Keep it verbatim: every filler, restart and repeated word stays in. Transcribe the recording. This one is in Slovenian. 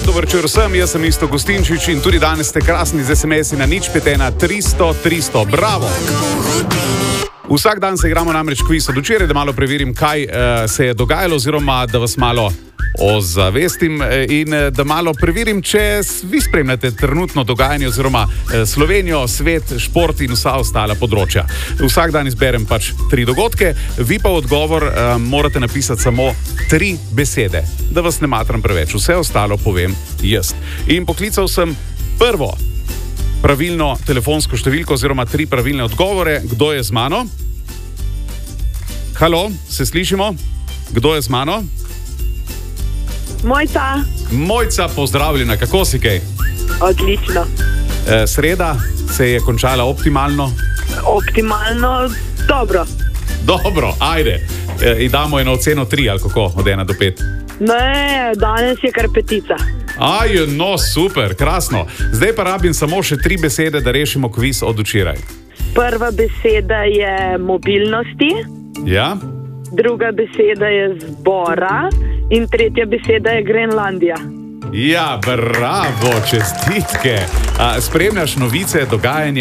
Lep dober večer vsem, jaz sem Isto Gostinčič in tudi danes ste krasni z es em esi na nič pet ena tristo tristo. Bravo! Vsak dan se igramo namreč kviz od včeraj, da malo preverim, kaj uh, se je dogajalo, oziroma da vas malo ozavestim in da malo preverim, če vi spremljate trenutno dogajanje oziroma Slovenijo, svet, šport in vsa ostala področja. Vsak dan izberem pač tri dogodke, vi pa odgovor uh, morate napisati samo tri besede, da vas ne matram preveč, vse ostalo povem jaz. In poklical sem prvo pravilno telefonsko številko oziroma tri pravilne odgovore. Kdo je z mano? Halo, se slišimo? Kdo je z mano? Mojca. Mojca, pozdravljena, kako si kaj? Odlično. E, sreda se je končala optimalno? Optimalno, dobro. Dobro, ajde. E, in damo eno oceno tri, ali kako, od ena do pet? Ne, danes je kar petica. Aj, no, super, krasno. Zdaj pa rabim samo še tri besede, da rešimo kviz od včeraj. Prva beseda je mobilnosti. Ja? Druga beseda je zbora. In tretja beseda je Grenlandija. Ja, bravo, čestitke. A, spremljaš novice, dogajanje